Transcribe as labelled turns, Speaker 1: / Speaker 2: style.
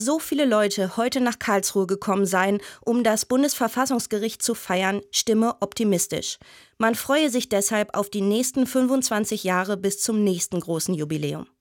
Speaker 1: So viele Leute heute nach Karlsruhe gekommen seien, um das Bundesverfassungsgericht zu feiern, stimme optimistisch. Man freue sich deshalb auf die nächsten 25 Jahre bis zum nächsten großen Jubiläum.